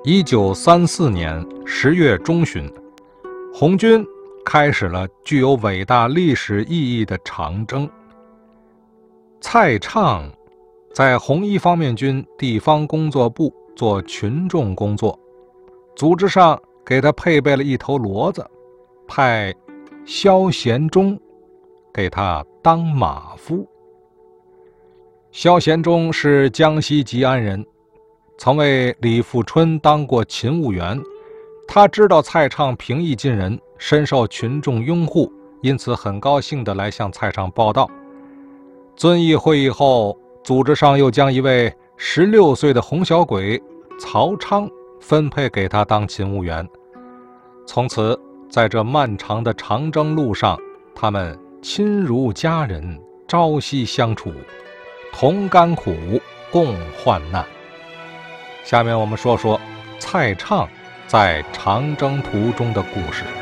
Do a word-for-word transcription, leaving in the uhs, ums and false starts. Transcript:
一九三四年十月中旬，红军开始了具有伟大历史意义的长征。蔡畅在红一方面军地方工作部做群众工作，组织上给他配备了一头骡子，派萧贤忠给他当马夫。萧贤忠是江西吉安人，曾为李富春当过勤务员，他知道蔡畅平易近人，深受群众拥护，因此很高兴地来向蔡畅报道。遵义会议后，组织上又将一位十六岁的红小鬼曹昌分配给他当勤务员。从此在这漫长的长征路上，他们亲如家人，朝夕相处，同甘苦，共患难。下面我们说说蔡畅在长征途中的故事。